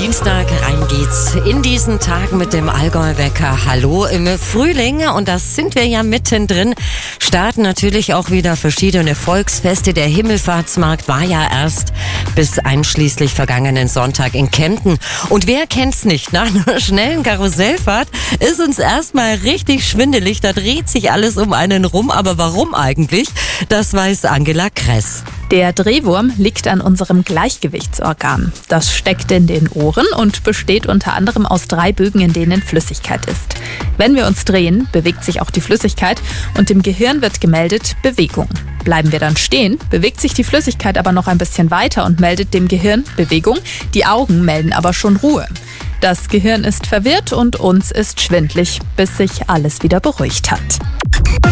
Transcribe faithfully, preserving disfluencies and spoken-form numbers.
Dienstag, rein geht's in diesen Tagen mit dem Allgäu-Wecker. Hallo im Frühling, und das sind wir ja mittendrin. Starten natürlich auch wieder verschiedene Volksfeste. Der Himmelfahrtsmarkt war ja erst bis einschließlich vergangenen Sonntag in Kempten. Und wer kennt's nicht? Nach einer schnellen Karussellfahrt ist uns erstmal richtig schwindelig. Da dreht sich alles um einen rum. Aber warum eigentlich? Das weiß Angela Kress. Der Drehwurm liegt an unserem Gleichgewichtsorgan. Das steckt in den Ohren und besteht unter anderem aus drei Bögen, in denen Flüssigkeit ist. Wenn wir uns drehen, bewegt sich auch die Flüssigkeit und im Gehirn wird gemeldet Bewegung. Bleiben wir dann stehen, bewegt sich die Flüssigkeit aber noch ein bisschen weiter und meldet dem Gehirn Bewegung. Die Augen melden aber schon Ruhe. Das Gehirn ist verwirrt und uns ist schwindlig, bis sich alles wieder beruhigt hat.